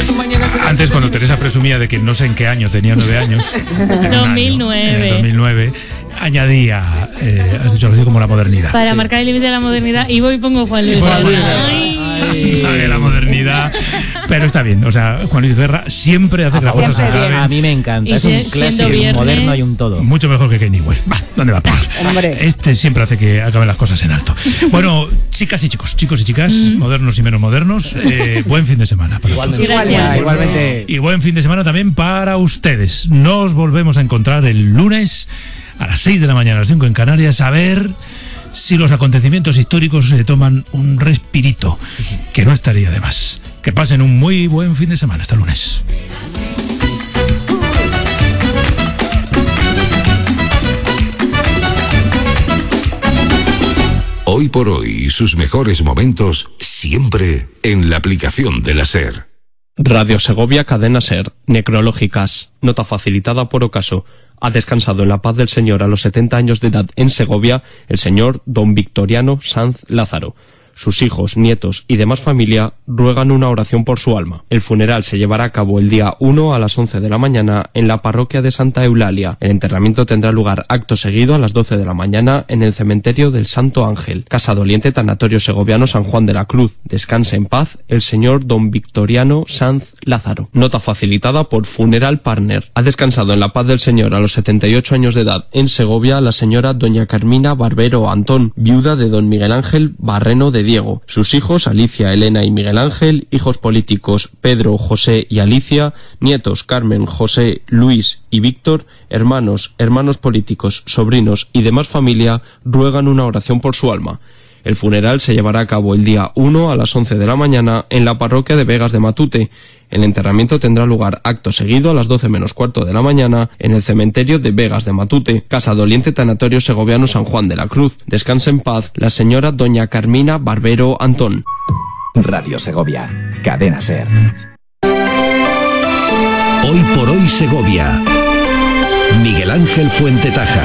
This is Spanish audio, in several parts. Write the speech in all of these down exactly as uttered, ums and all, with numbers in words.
tu mañana será Antes, cuando Teresa presumía de que no sé en qué año tenía nueve años, dos mil nueve. Año, en el dos mil nueve, añadía, eh, has dicho algo así como la modernidad. Para sí. marcar el límite de la modernidad, y voy y pongo Juan Luis Guerra. Ay. Ay, la modernidad. Pero está bien, o sea, Juan Luis Guerra siempre hace que las cosas se acaben. A mí me encanta, es un clásico, un moderno y un todo. Mucho mejor que Kanye West. Va, ¿dónde va? Hombre. Este siempre hace que acaben las cosas en alto. Bueno, chicas y chicos, chicos y chicas, mm. modernos y menos modernos, eh, buen fin de semana para igualmente. todos. Igualmente. Igualmente. Y buen fin de semana también para ustedes. Nos volvemos a encontrar el lunes a las seis de la mañana, a las cinco en Canarias, a ver si los acontecimientos históricos se toman un respirito, que no estaría de más. Que pasen un muy buen fin de semana. Hasta lunes. Hoy por hoy y sus mejores momentos siempre en la aplicación de la SER. Radio Segovia, Cadena SER, necrológicas, nota facilitada por ocaso. Ha descansado en la paz del Señor a los setenta años de edad en Segovia el señor don Victoriano Sanz Lázaro. Sus hijos, nietos y demás familia ruegan una oración por su alma. El funeral se llevará a cabo el día uno a las once de la mañana en la parroquia de Santa Eulalia. El enterramiento tendrá lugar acto seguido a las doce de la mañana en el cementerio del Santo Ángel. Casa Doliente, Tanatorio Segoviano San Juan de la Cruz. Descanse en paz el señor don Victoriano Sanz Lázaro. Nota facilitada por Funeral Partner. Ha descansado en la paz del Señor a los setenta y ocho años de edad en Segovia la señora doña Carmina Barbero Antón, viuda de don Miguel Ángel Barreno de Diego. Sus hijos, Alicia, Elena y Miguel Ángel, hijos políticos, Pedro, José y Alicia, nietos, Carmen, José, Luis y Víctor, hermanos, hermanos políticos, sobrinos y demás familia, ruegan una oración por su alma. El funeral se llevará a cabo el día uno a las once de la mañana en la parroquia de Vegas de Matute. El enterramiento tendrá lugar acto seguido a las doce menos cuarto de la mañana en el cementerio de Vegas de Matute. Casa Doliente, Tanatorio Segoviano San Juan de la Cruz. Descanse en paz la señora doña Carmina Barbero Antón. Radio Segovia, Cadena SER. Hoy por hoy Segovia. Miguel Ángel Fuentetaja.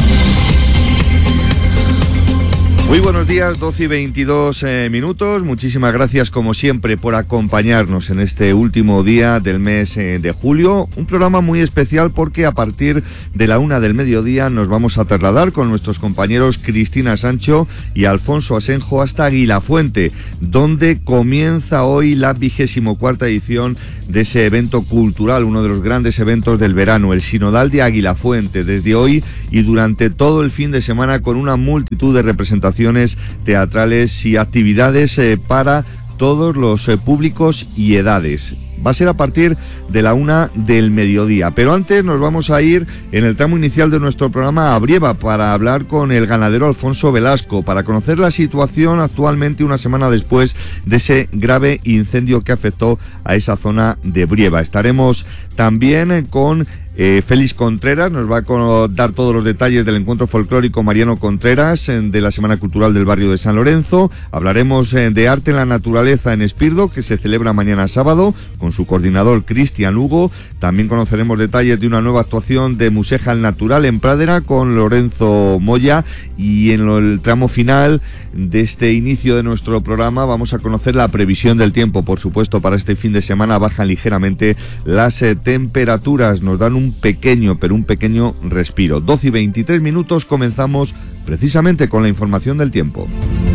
Muy buenos días, doce y veintidós eh, minutos. Muchísimas gracias, como siempre, por acompañarnos en este último día del mes eh, de julio. Un programa muy especial porque a partir de la una del mediodía nos vamos a trasladar con nuestros compañeros Cristina Sancho y Alfonso Asenjo hasta Aguilafuente, donde comienza hoy la vigésimo cuarta edición de ese evento cultural, uno de los grandes eventos del verano, el Sinodal de Aguilafuente, desde hoy y durante todo el fin de semana, con una multitud de representaciones teatrales y actividades eh, para todos los eh, públicos y edades. Va a ser a partir de la una del mediodía. Pero antes nos vamos a ir en el tramo inicial de nuestro programa a Brieva para hablar con el ganadero Alfonso Velasco, para conocer la situación actualmente una semana después de ese grave incendio que afectó a esa zona de Brieva. Estaremos también con Eh, Félix Contreras, nos va a dar todos los detalles del encuentro folclórico Mariano Contreras eh, de la Semana Cultural del barrio de San Lorenzo. Hablaremos eh, de arte en la naturaleza en Espirdo, que se celebra mañana sábado, con su coordinador Cristian Hugo. También conoceremos detalles de una nueva actuación de Museja al Natural en Pradera con Lorenzo Moya. Y en lo, el tramo final de este inicio de nuestro programa vamos a conocer la previsión del tiempo. Por supuesto, para este fin de semana bajan ligeramente las eh, temperaturas, nos dan un un pequeño, pero un pequeño respiro. doce y veintitrés minutos, comenzamos precisamente con la información del tiempo.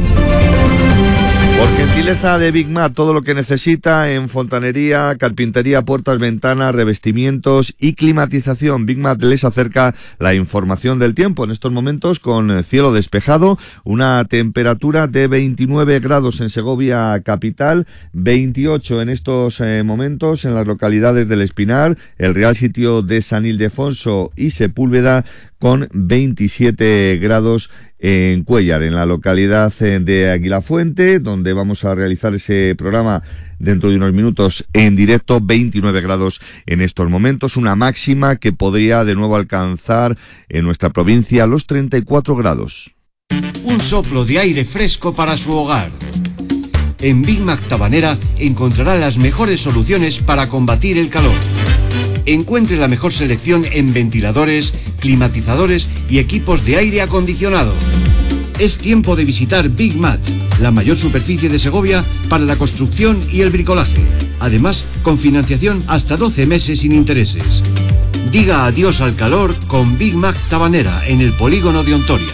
Por gentileza de Big Mat, todo lo que necesita en fontanería, carpintería, puertas, ventanas, revestimientos y climatización. Big Mat les acerca la información del tiempo en estos momentos con cielo despejado, una temperatura de veintinueve grados en Segovia capital, veintiocho en estos eh, momentos en las localidades del Espinar, el Real Sitio de San Ildefonso y Sepúlveda, con veintisiete grados en Cuéllar, en la localidad de Aguilafuente, donde vamos a realizar ese programa dentro de unos minutos en directo. Veintinueve grados en estos momentos, una máxima que podría de nuevo alcanzar en nuestra provincia los treinta y cuatro grados. Un soplo de aire fresco para su hogar. En Big Mac Tabanera encontrará las mejores soluciones para combatir el calor. Encuentre la mejor selección en ventiladores, climatizadores y equipos de aire acondicionado. Es tiempo de visitar Big Mat, la mayor superficie de Segovia para la construcción y el bricolaje. Además, con financiación hasta doce meses sin intereses. Diga adiós al calor con Big Mac Tabanera en el polígono de Ontoria.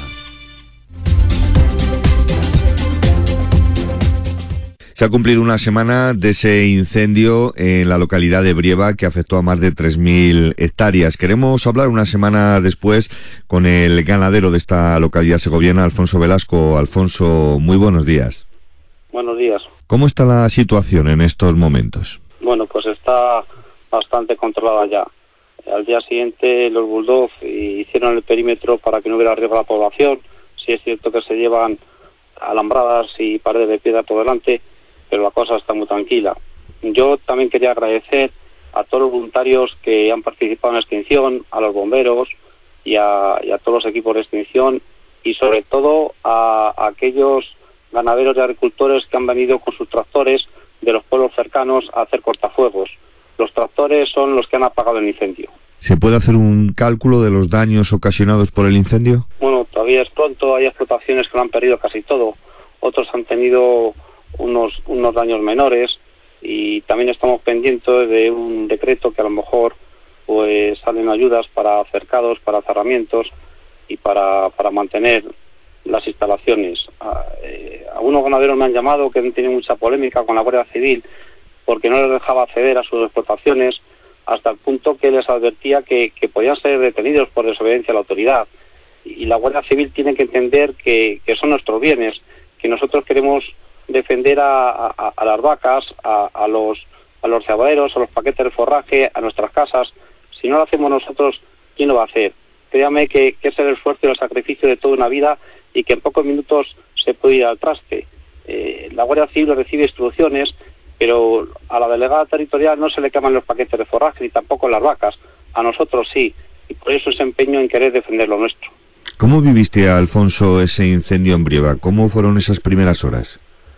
Se ha cumplido una semana de ese incendio en la localidad de Brieva que afectó a más de tres mil hectáreas. Queremos hablar una semana después con el ganadero de esta localidad segoviana, Alfonso Velasco. Alfonso, muy buenos días. Buenos días. ¿Cómo está la situación en estos momentos? Bueno, pues está bastante controlada ya. Al día siguiente los Bulldog hicieron el perímetro para que no hubiera riesgo a la población. Sí es cierto que se llevan alambradas y paredes de piedra por delante, pero la cosa está muy tranquila. Yo también quería agradecer a todos los voluntarios que han participado en la extinción, a los bomberos y a, y a todos los equipos de extinción, y sobre todo a, a aquellos ganaderos y agricultores que han venido con sus tractores de los pueblos cercanos a hacer cortafuegos. Los tractores son los que han apagado el incendio. ¿Se puede hacer un cálculo de los daños ocasionados por el incendio? Bueno, todavía es pronto, hay explotaciones que lo han perdido casi todo, otros han tenido unos unos daños menores, y también estamos pendientes de un decreto que a lo mejor pues salen ayudas para cercados, para cerramientos y para, para mantener las instalaciones. A, eh, algunos ganaderos me han llamado que han tenido mucha polémica con la Guardia Civil porque no les dejaba acceder a sus explotaciones, hasta el punto que les advertía que, que podían ser detenidos por desobediencia a la autoridad. Y la Guardia Civil tiene que entender que, que son nuestros bienes, que nosotros queremos defender a, a, a las vacas, a, a los a los cebaderos, a los paquetes de forraje, a nuestras casas. Si no lo hacemos nosotros, ¿quién lo va a hacer? Créame que, que es el esfuerzo y el sacrificio de toda una vida y que en pocos minutos se puede ir al traste. Eh, la Guardia Civil recibe instrucciones, pero a la delegada territorial no se le queman los paquetes de forraje ni tampoco las vacas. A nosotros sí, y por eso ese empeño en querer defender lo nuestro. ¿Cómo viviste, Alfonso, ese incendio en Brieva? ¿Cómo fueron esas primeras horas?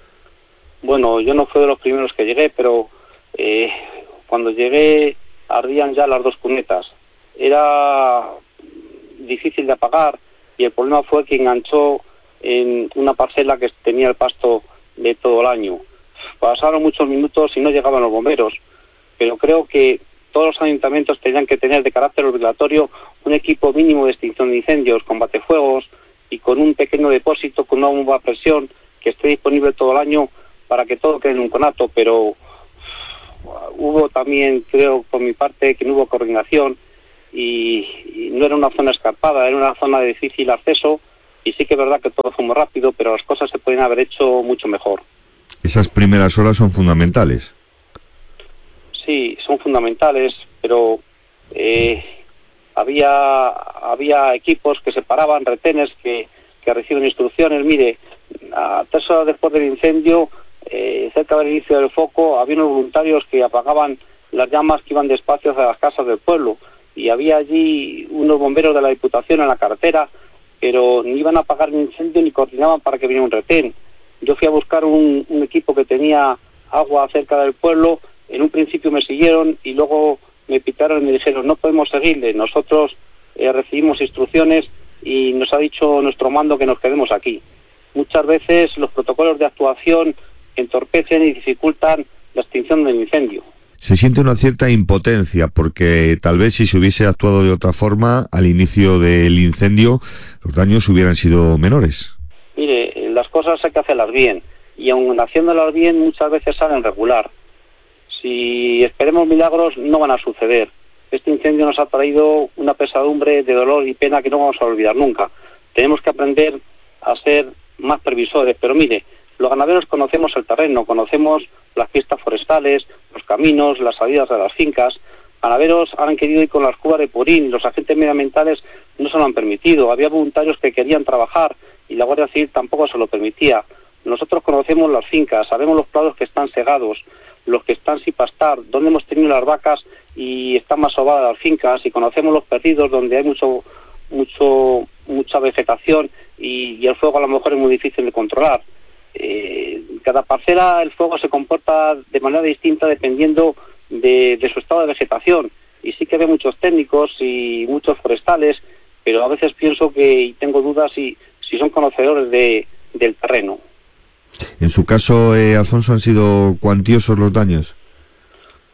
Bueno, yo no fui de los primeros que llegué, pero eh, cuando llegué ardían ya las dos cunetas. Era difícil de apagar y el problema fue que enganchó en una parcela que tenía el pasto de todo el año. Pasaron muchos minutos y no llegaban los bomberos, pero creo que todos los ayuntamientos tenían que tener de carácter obligatorio un equipo mínimo de extinción de incendios, combatefuegos y con un pequeño depósito con una bomba a presión que esté disponible todo el año para que todo quede en un conato. Pero hubo también, creo por mi parte, que no hubo coordinación y, y no era una zona escarpada, era una zona de difícil acceso, y sí que es verdad que todo fue muy rápido, pero las cosas se pueden haber hecho mucho mejor. Esas primeras horas son fundamentales. Sí, son fundamentales, pero eh, había había equipos que se paraban, retenes que, que reciben instrucciones. Mire, a tres horas después del incendio, eh, cerca del inicio del foco, había unos voluntarios que apagaban las llamas que iban despacio hacia las casas del pueblo, y había allí unos bomberos de la Diputación en la carretera, pero ni iban a apagar el incendio ni coordinaban para que viniera un retén. Yo fui a buscar un, un equipo que tenía agua cerca del pueblo. En un principio me siguieron y luego me pitaron y me dijeron: no podemos seguirle, nosotros eh, recibimos instrucciones y nos ha dicho nuestro mando que nos quedemos aquí. Muchas veces los protocolos de actuación entorpecen y dificultan la extinción del incendio. Se siente una cierta impotencia porque tal vez si se hubiese actuado de otra forma al inicio del incendio, los daños hubieran sido menores. Mire, las cosas hay que hacerlas bien, y aun haciéndolas bien muchas veces salen regular. Si esperemos milagros, no van a suceder. Este incendio nos ha traído una pesadumbre de dolor y pena que no vamos a olvidar nunca. Tenemos que aprender a ser más previsores, pero mire, los ganaderos conocemos el terreno, conocemos las pistas forestales, los caminos, las salidas de las fincas. Ganaderos han querido ir con las cubas de purín y los agentes medioambientales no se lo han permitido. Había voluntarios que querían trabajar y la Guardia Civil tampoco se lo permitía. Nosotros conocemos las fincas, sabemos los prados que están segados, los que están sin pastar, donde hemos tenido las vacas y están más sobadas las fincas, y conocemos los perdidos donde hay mucho mucho mucha vegetación y, y el fuego a lo mejor es muy difícil de controlar. Eh, cada parcela el fuego se comporta de manera distinta dependiendo de, de su estado de vegetación, y sí que hay muchos técnicos y muchos forestales, pero a veces pienso que, y tengo dudas si, si son conocedores de, del terreno. En su caso, eh, Alfonso, ¿han sido cuantiosos los daños?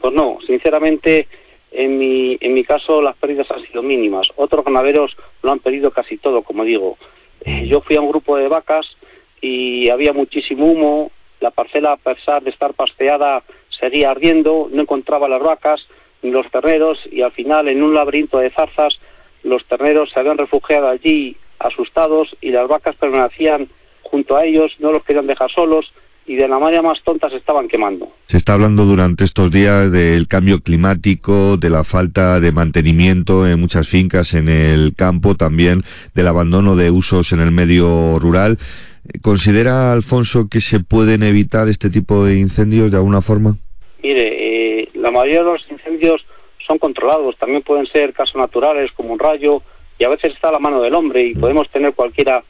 Pues no, sinceramente, en mi, en mi caso las pérdidas han sido mínimas. Otros ganaderos lo han perdido casi todo, como digo. Eh, yo fui a un grupo de vacas y había muchísimo humo, la parcela, a pesar de estar pasteada, seguía ardiendo, no encontraba las vacas ni los terneros, y al final, en un laberinto de zarzas, los terneros se habían refugiado allí asustados y las vacas permanecían junto a ellos, no los querían dejar solos, y de la manera más tonta se estaban quemando. Se está hablando durante estos días del cambio climático, de la falta de mantenimiento en muchas fincas en el campo, también del abandono de usos en el medio rural. ¿Considera, Alfonso, que se pueden evitar este tipo de incendios de alguna forma? Mire, eh, la mayoría de los incendios son controlados, también pueden ser casos naturales como un rayo, y a veces está a la mano del hombre y podemos tener cualquiera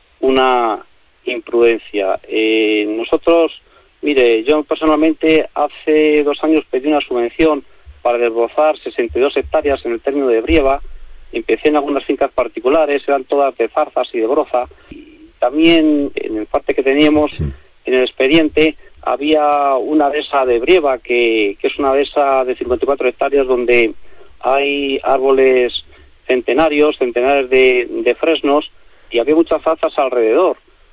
una imprudencia. Eh, nosotros, mire, yo personalmente hace dos años pedí una subvención para desbrozar sesenta y dos hectáreas en el término de Brieva. Empecé en algunas fincas particulares, eran todas de zarzas y de broza. Y también en el parte que teníamos, sí, en el expediente, había una dehesa de Brieva, que, que es una dehesa de cincuenta y cuatro hectáreas donde hay árboles centenarios, centenares de, de fresnos, y había muchas zarzas alrededor.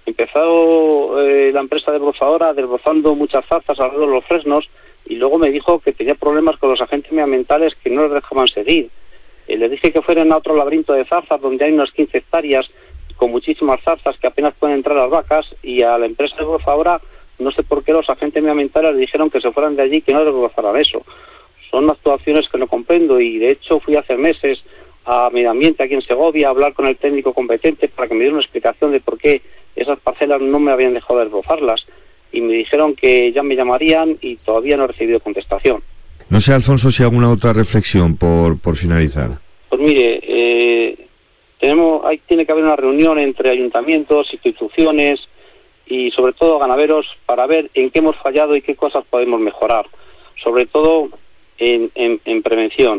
Empezó eh, la empresa desbrozadora desbrozando muchas zarzas alrededor de los fresnos, y luego me dijo que tenía problemas con los agentes medioambientales que no les dejaban seguir. Eh, les dije que fueran a otro laberinto de zarzas donde hay unas quince hectáreas con muchísimas zarzas que apenas pueden entrar las vacas, y a la empresa desbrozadora no sé por qué los agentes medioambientales le dijeron que se fueran de allí, que no desbrozaran eso. Son actuaciones que no comprendo, y de hecho fui hace meses a Medio Ambiente aquí en Segovia a hablar con el técnico competente para que me diera una explicación de por qué esas parcelas no me habían dejado desbrozarlas, y me dijeron que ya me llamarían, y todavía no he recibido contestación. No sé, Alfonso, si alguna otra reflexión por, por finalizar. Pues mire, eh, tenemos, hay, tiene que haber una reunión entre ayuntamientos, instituciones y sobre todo ganaderos para ver en qué hemos fallado y qué cosas podemos mejorar, sobre todo en, en, en prevención.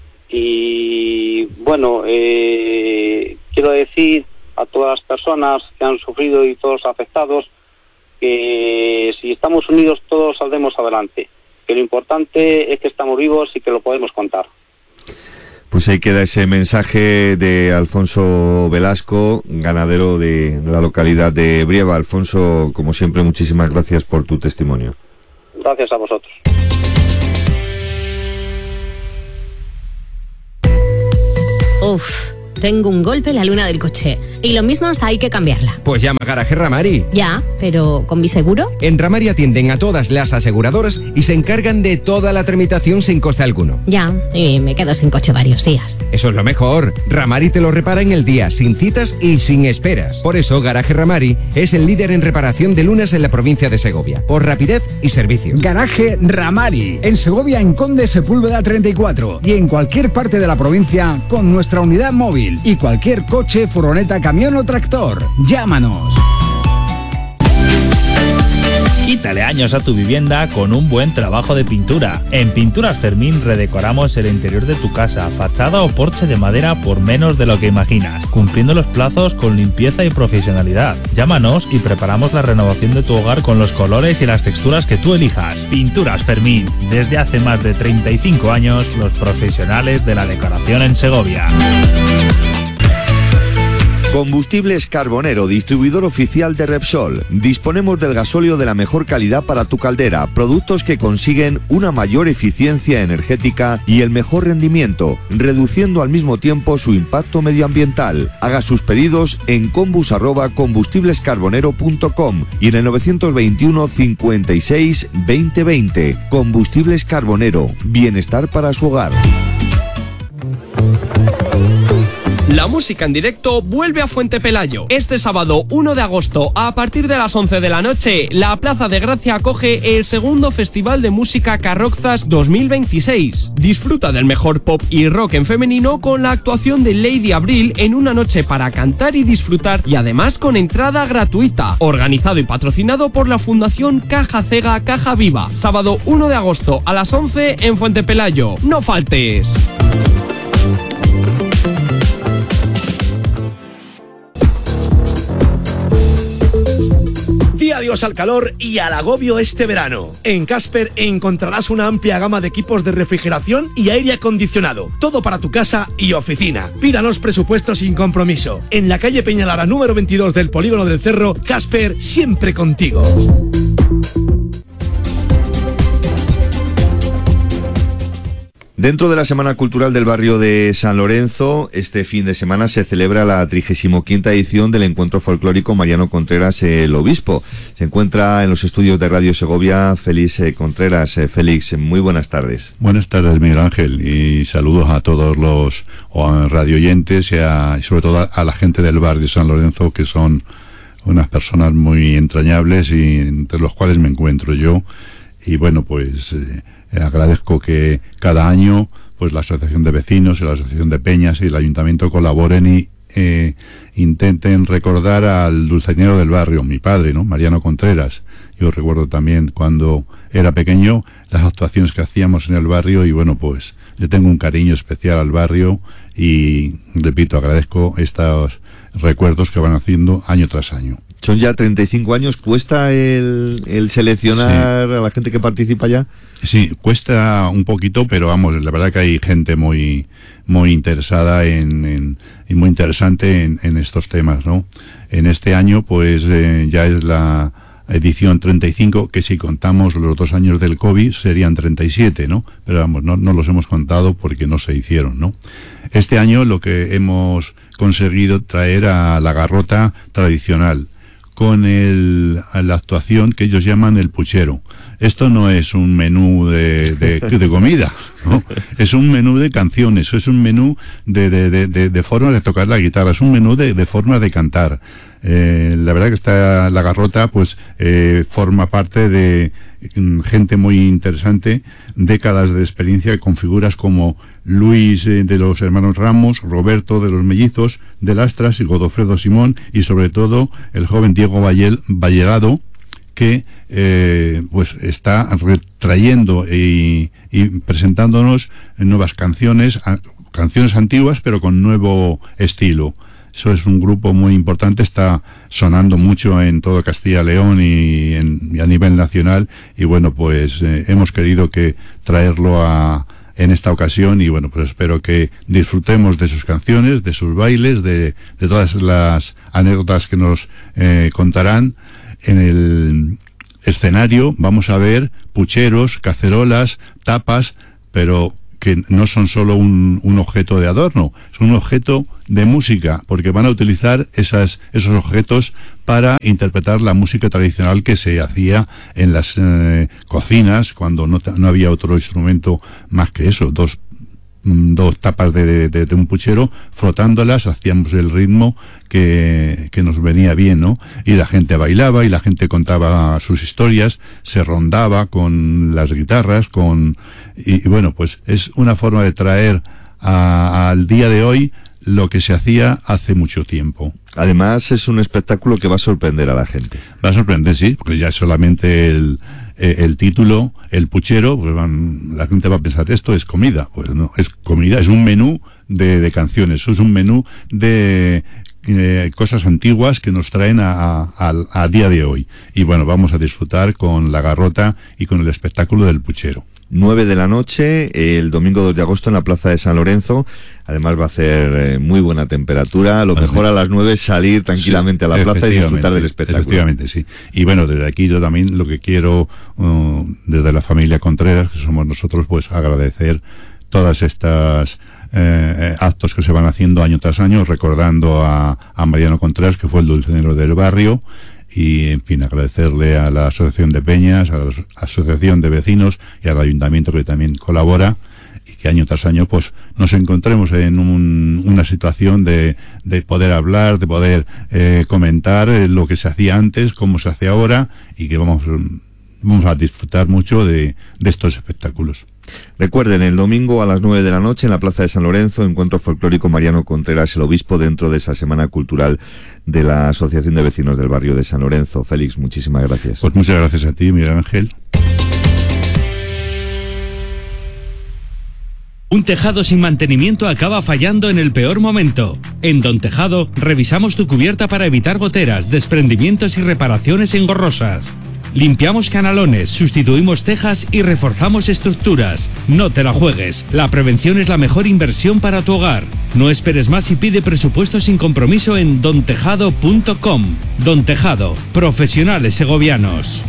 Y bueno, eh, quiero decir a todas las personas que han sufrido y todos los afectados que si estamos unidos todos saldremos adelante, que lo importante es que estamos vivos y que lo podemos contar. Pues ahí queda ese mensaje de Alfonso Velasco, ganadero de la localidad de Brieva. Alfonso, como siempre, muchísimas gracias por tu testimonio. Gracias a vosotros. Uf, tengo un golpe en la luna del coche. Y lo mismo hasta hay que cambiarla. Pues llama a Garaje Ramari. Ya, pero ¿con mi seguro? En Ramari atienden a todas las aseguradoras y se encargan de toda la tramitación sin coste alguno. Ya, y me quedo sin coche varios días. Eso es lo mejor. Ramari te lo repara en el día, sin citas y sin esperas. Por eso, Garaje Ramari es el líder en reparación de lunas en la provincia de Segovia, por rapidez y servicio. Garaje Ramari, en Segovia, en Conde Sepúlveda treinta y cuatro, y en cualquier parte de la provincia con nuestra unidad móvil y cualquier coche, furgoneta, camión o tractor. Llámanos. Quítale años a tu vivienda con un buen trabajo de pintura. En Pinturas Fermín redecoramos el interior de tu casa, fachada o porche de madera por menos de lo que imaginas, cumpliendo los plazos con limpieza y profesionalidad. Llámanos y preparamos la renovación de tu hogar con los colores y las texturas que tú elijas. Pinturas Fermín, desde hace más de treinta y cinco años, los profesionales de la decoración en Segovia. Combustibles Carbonero, distribuidor oficial de Repsol. Disponemos del gasóleo de la mejor calidad para tu caldera, productos que consiguen una mayor eficiencia energética y el mejor rendimiento, reduciendo al mismo tiempo su impacto medioambiental. Haga sus pedidos en combus arroba combustiblescarbonero punto com y en el novecientos veintiuno cincuenta y seis veinte veinte. Combustibles Carbonero, bienestar para su hogar. La música en directo vuelve a Fuente Pelayo. Este sábado uno de agosto, a partir de las once de la noche, la Plaza de Gracia acoge el segundo Festival de Música Carrozas dos mil veintiséis. Disfruta del mejor pop y rock en femenino con la actuación de Lady Abril en una noche para cantar y disfrutar, y además con entrada gratuita. Organizado y patrocinado por la Fundación Caja Cega Caja Viva. Sábado uno de agosto a las once en Fuente Pelayo. ¡No faltes! Día de Adiós al calor y al agobio este verano. En Casper encontrarás una amplia gama de equipos de refrigeración y aire acondicionado. Todo para tu casa y oficina. Pídanos presupuesto sin compromiso. En la calle Peñalara número veintidós del Polígono del Cerro, Casper, siempre contigo. Dentro de la Semana Cultural del barrio de San Lorenzo, este fin de semana se celebra la trigésima quinta edición del Encuentro Folclórico Mariano Contreras, el Obispo. Se encuentra en los estudios de Radio Segovia Félix Contreras. Félix, muy buenas tardes. Buenas tardes, Miguel Ángel, y saludos a todos los radioyentes y, a, y sobre todo a la gente del barrio de San Lorenzo, que son unas personas muy entrañables y entre los cuales me encuentro yo. Y bueno, pues eh, agradezco que cada año pues la Asociación de Vecinos y la Asociación de Peñas y el Ayuntamiento colaboren y eh, intenten recordar al dulzainero del barrio, mi padre, ¿no? Mariano Contreras. Yo recuerdo también cuando era pequeño las actuaciones que hacíamos en el barrio y bueno, pues le tengo un cariño especial al barrio y, repito, agradezco estos recuerdos que van haciendo año tras año. Son ya treinta y cinco años, ¿cuesta el, el seleccionar sí. a la gente que participa ya? Sí, cuesta un poquito, pero vamos, la verdad que hay gente muy muy interesada en, en y muy interesante en, en estos temas, ¿no? En este año, pues eh, ya es la edición treinta y cinco, que si contamos los dos años del COVID serían treinta y siete, ¿no? Pero vamos, no, no los hemos contado porque no se hicieron, ¿no? Este año lo que hemos conseguido traer a la garrota tradicional, con el, la actuación que ellos llaman el puchero. Esto no es un menú de, de, de comida, ¿no? Es un menú de canciones, es un menú de, de, de, de, de formas de tocar la guitarra, es un menú de, de formas de cantar. Eh, la verdad que esta la garrota pues eh, forma parte de gente muy interesante, décadas de experiencia con figuras como Luis eh, de los hermanos Ramos, Roberto de los mellizos de Lastras y Godofredo Simón y sobre todo el joven Diego Vallel, Vallegado, que eh, pues está trayendo y, y presentándonos nuevas canciones, a, canciones antiguas pero con nuevo estilo. Eso es un grupo muy importante, está sonando mucho en todo Castilla y León y, en, y a nivel nacional y bueno, pues eh, hemos querido que traerlo a, en esta ocasión y bueno, pues espero que disfrutemos de sus canciones, de sus bailes, de, de todas las anécdotas que nos eh, contarán. En el escenario vamos a ver pucheros, cacerolas, tapas, pero que no son solo un, un objeto de adorno, son un objeto de música, porque van a utilizar esas, esos objetos para interpretar la música tradicional que se hacía en las eh, cocinas, cuando no, no había otro instrumento más que eso, dos dos tapas de, de, de un puchero, frotándolas, hacíamos el ritmo que, que nos venía bien, ¿no? Y la gente bailaba y la gente contaba sus historias, se rondaba con las guitarras, con y, y bueno, pues es una forma de traer a, al día de hoy lo que se hacía hace mucho tiempo. Además es un espectáculo que va a sorprender a la gente. Va a sorprender, sí, porque ya solamente el, eh, el título, el puchero, pues van, la gente va a pensar, esto es comida. Pues no, es comida, es un menú de, de canciones, es un menú de eh, cosas antiguas que nos traen a, a, a día de hoy. Y bueno, vamos a disfrutar con la garrota y con el espectáculo del puchero. nueve de la noche, el domingo dos de agosto en la Plaza de San Lorenzo. Además va a hacer eh, muy buena temperatura. Lo mejor a las nueve salir tranquilamente sí, a la plaza y disfrutar del espectáculo. Efectivamente, sí. Y bueno, desde aquí yo también lo que quiero, uh, desde la familia Contreras, que somos nosotros, pues agradecer todas estas eh, actos que se van haciendo año tras año, recordando a, a Mariano Contreras, que fue el dulcinero del barrio. Y, en fin, agradecerle a la Asociación de Peñas, a la Asociación de Vecinos y al Ayuntamiento que también colabora y que año tras año pues nos encontremos en un, una situación de, de poder hablar, de poder eh, comentar lo que se hacía antes, cómo se hace ahora y que vamos, vamos a disfrutar mucho de, de estos espectáculos. Recuerden, el domingo a las nueve de la noche en la Plaza de San Lorenzo, Encuentro Folclórico Mariano Contreras, el obispo, dentro de esa Semana Cultural de la Asociación de Vecinos del Barrio de San Lorenzo. Félix, muchísimas gracias. Pues muchas gracias a ti, Miguel Ángel. Un tejado sin mantenimiento acaba fallando en el peor momento. En Don Tejado revisamos tu cubierta para evitar goteras, desprendimientos y reparaciones engorrosas. Limpiamos canalones, sustituimos tejas y reforzamos estructuras. No te la juegues. La prevención es la mejor inversión para tu hogar. No esperes más y pide presupuesto sin compromiso en don tejado punto com. Don Tejado, profesionales segovianos.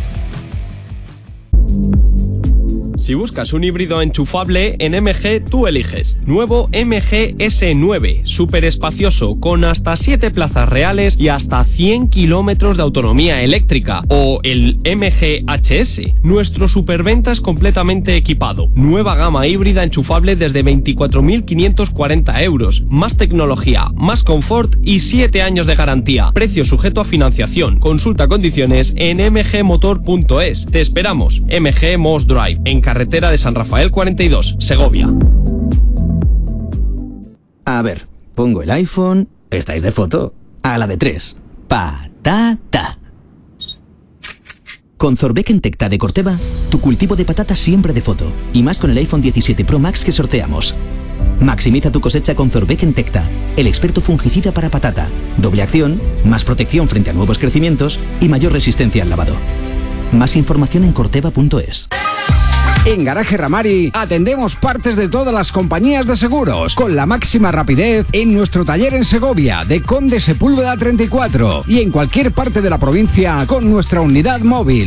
Si buscas un híbrido enchufable, en M G tú eliges. Nuevo M G S nueve, súper espacioso, con hasta siete plazas reales y hasta cien kilómetros de autonomía eléctrica. O el M G H S, nuestro superventas completamente equipado. Nueva gama híbrida enchufable desde veinticuatro mil quinientos cuarenta euros. Más tecnología, más confort y siete años de garantía. Precio sujeto a financiación. Consulta condiciones en m g motor punto es. Te esperamos. M G Moss Drive, en carretera de San Rafael cuarenta y dos, Segovia. A ver, pongo el iPhone. ¿Estáis de foto? A la de tres. Patata. Con Zorbeck en Tecta de Corteva, tu cultivo de patata siempre de foto. Y más con el iPhone diecisiete Pro Max que sorteamos. Maximiza tu cosecha con Zorbeck en Tecta, el experto fungicida para patata. Doble acción, más protección frente a nuevos crecimientos y mayor resistencia al lavado. Más información en corteva punto es. En Garaje Ramari atendemos partes de todas las compañías de seguros con la máxima rapidez en nuestro taller en Segovia de Conde Sepúlveda treinta y cuatro y en cualquier parte de la provincia con nuestra unidad móvil.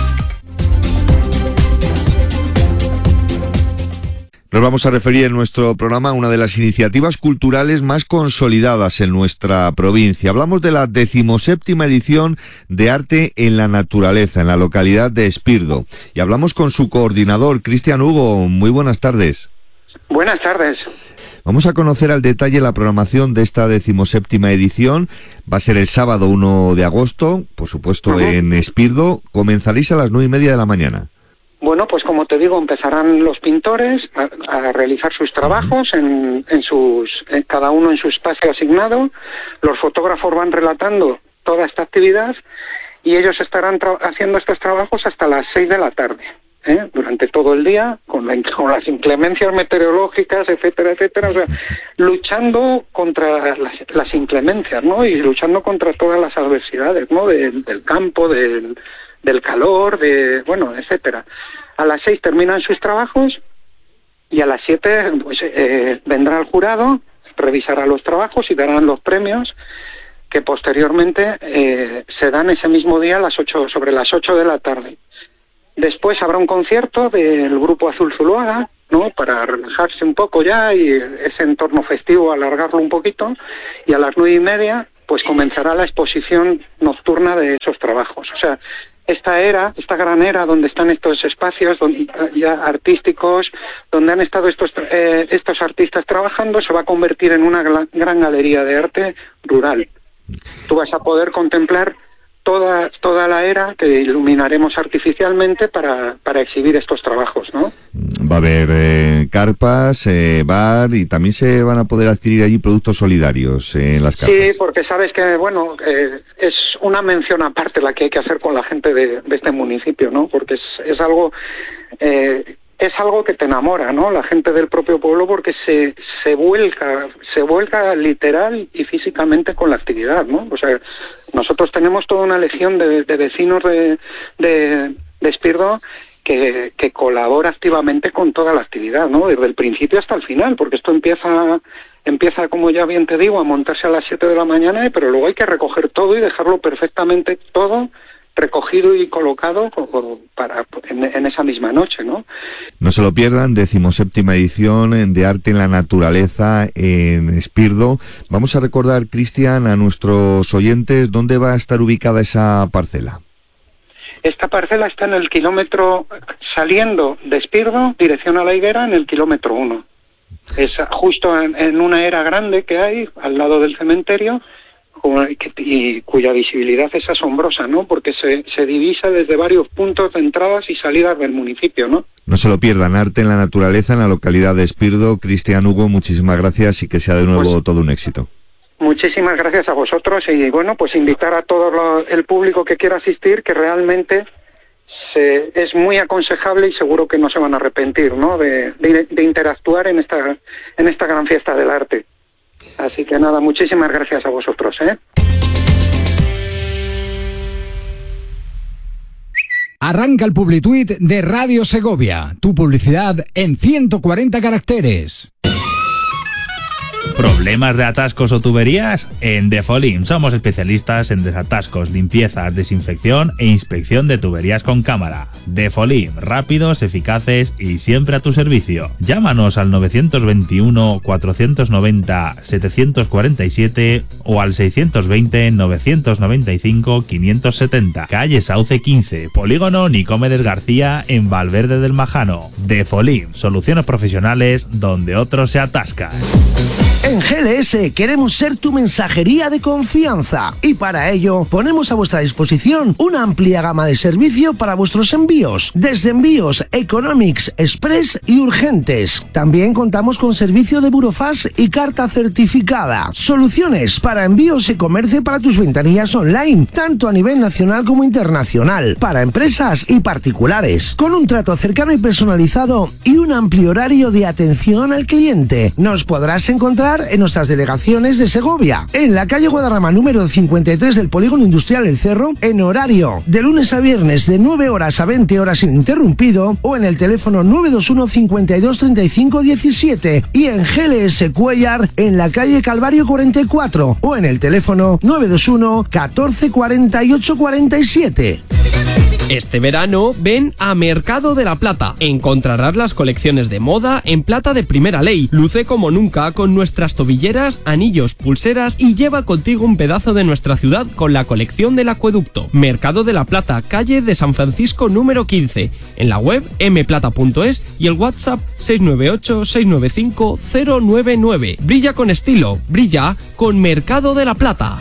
Nos vamos a referir en nuestro programa a una de las iniciativas culturales más consolidadas en nuestra provincia. Hablamos de la decimoséptima edición de Arte en la Naturaleza, en la localidad de Espirdo. Y hablamos con su coordinador, Cristian Hugo. Muy buenas tardes. Buenas tardes. Vamos a conocer al detalle la programación de esta decimoséptima edición. Va a ser el sábado uno de agosto, por supuesto, uh-huh. en Espirdo. Comenzaréis a las nueve y media de la mañana. Bueno, pues como te digo, empezarán los pintores a, a realizar sus trabajos en, en sus, en cada uno en su espacio asignado. Los fotógrafos van relatando toda esta actividad y ellos estarán tra- haciendo estos trabajos hasta las seis de la tarde, ¿eh? Durante todo el día, con, la, con las inclemencias meteorológicas, etcétera, etcétera, o sea, luchando contra las, las inclemencias, ¿no? Y luchando contra todas las adversidades, ¿no? De, del campo, del... del calor, de bueno, etcétera. A las seis terminan sus trabajos y a las siete pues, eh, vendrá el jurado, revisará los trabajos y darán los premios que posteriormente eh, se dan ese mismo día a las ocho, sobre las ocho de la tarde. Después habrá un concierto del grupo Azul Zuluaga, ¿no? Para relajarse un poco ya y ese entorno festivo alargarlo un poquito, y a las nueve y media pues comenzará la exposición nocturna de esos trabajos. O sea, esta era, esta gran era donde están estos espacios donde, ya artísticos, donde han estado estos eh, estos artistas trabajando, se va a convertir en una gran, gran galería de arte rural. Tú vas a poder contemplar toda toda la era que iluminaremos artificialmente para, para exhibir estos trabajos, ¿no? Va a haber eh, carpas, eh, bar, y también se van a poder adquirir allí productos solidarios eh, en las carpas. Sí, porque sabes que, bueno, eh, es una mención aparte la que hay que hacer con la gente de, de este municipio, ¿no? Porque es, es algo... Eh, es algo que te enamora, ¿no? La gente del propio pueblo, porque se se vuelca, se vuelca literal y físicamente con la actividad, ¿no? O sea, nosotros tenemos toda una legión de, de vecinos de, de, de Espirdo que, que colabora activamente con toda la actividad, ¿no? Desde el principio hasta el final, porque esto empieza, empieza, como ya bien te digo, a montarse a las siete de la mañana, pero luego hay que recoger todo y dejarlo perfectamente todo recogido y colocado para en, en esa misma noche, ¿no? No se lo pierdan, decimoséptima edición de Arte en la Naturaleza en Espirdo. Vamos a recordar, Cristian, a nuestros oyentes, ¿dónde va a estar ubicada esa parcela? Esta parcela está en el kilómetro, saliendo de Espirdo, dirección a La Higuera, en el kilómetro uno. Es justo en, en una era grande que hay, al lado del cementerio, y cuya visibilidad es asombrosa, ¿no? Porque se, se divisa desde varios puntos de entradas y salidas del municipio, ¿no? No se lo pierdan, Arte en la Naturaleza en la localidad de Espirdo. Cristian Hugo, muchísimas gracias y que sea de nuevo pues, todo un éxito. Muchísimas gracias a vosotros y bueno, pues invitar a todo lo, el público que quiera asistir, que realmente eh, es muy aconsejable y seguro que no se van a arrepentir, ¿no? De, de, de interactuar en esta, en esta gran fiesta del arte. Así que nada, muchísimas gracias a vosotros, ¿eh? Arranca el Publituit de Radio Segovia. Tu publicidad en ciento cuarenta caracteres. ¿Problemas de atascos o tuberías? En Defolim somos especialistas en desatascos, limpiezas, desinfección e inspección de tuberías con cámara. Defolim, rápidos, eficaces y siempre a tu servicio. Llámanos al nueve dos uno, cuatro nueve cero, siete cuatro siete o al seis dos cero, nueve nueve cinco, cinco siete cero. Calle Sauce quince, Polígono Nicomedes García en Valverde del Majano. Defolim, soluciones profesionales donde otros se atascan. En G L S queremos ser tu mensajería de confianza y para ello ponemos a vuestra disposición una amplia gama de servicio para vuestros envíos, desde envíos Economics, Express y urgentes. También contamos con servicio de burofax y carta certificada. Soluciones para envíos y comercio para tus ventanillas online, tanto a nivel nacional como internacional, para empresas y particulares, con un trato cercano y personalizado y un amplio horario de atención al cliente. Nos podrás encontrar en nuestras delegaciones de Segovia, en la calle Guadarrama número cincuenta y tres del Polígono Industrial El Cerro, en horario de lunes a viernes de nueve horas a veinte horas ininterrumpido, o en el teléfono nueve dos uno, cincuenta y dos, treinta y cinco, diecisiete, y en G L S Cuellar en la calle Calvario cuarenta y cuatro, o en el teléfono nueve dos uno, catorce, cuarenta y ocho, cuarenta y siete. Este verano ven a Mercado de la Plata. Encontrarás las colecciones de moda en plata de primera ley. Luce como nunca con nuestras tobilleras, anillos, pulseras y lleva contigo un pedazo de nuestra ciudad con la colección del acueducto. Mercado de la Plata, calle de San Francisco número quince. En la web m plata punto es y el WhatsApp seis nueve ocho, seis nueve cinco, cero nueve nueve. Brilla con estilo, brilla con Mercado de la Plata.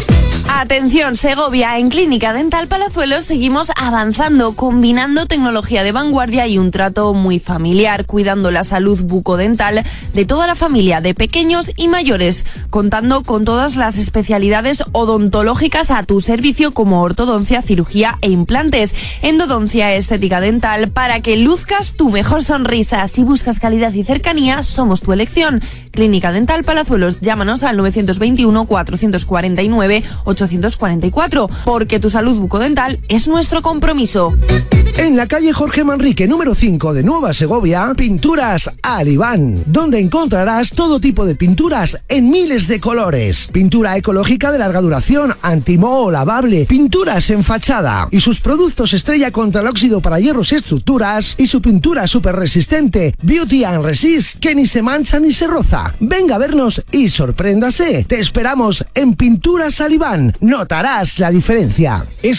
Atención Segovia, en Clínica Dental Palazuelos seguimos avanzando, combinando tecnología de vanguardia y un trato muy familiar, cuidando la salud bucodental de toda la familia, de pequeños y mayores, contando con todas las especialidades odontológicas a tu servicio como ortodoncia, cirugía e implantes, endodoncia, estética dental, para que luzcas tu mejor sonrisa. Si buscas calidad y cercanía, somos tu elección. Clínica Dental Palazuelos, llámanos al nueve dos uno, cuatro cuatro nueve, ocho cuatro cuatro, porque tu salud bucodental es nuestro compromiso. En la calle Jorge Manrique número cinco de Nueva Segovia, Pinturas Alibán, donde encontrarás todo tipo de pinturas en miles de colores. Pintura ecológica de larga duración, antimoho, lavable, pinturas en fachada y sus productos estrella contra el óxido para hierros y estructuras, y su pintura súper resistente Beauty and Resist, que ni se mancha ni se roza. Venga a vernos y sorpréndase. Te esperamos en Pinturas Alibán. Notarás la diferencia.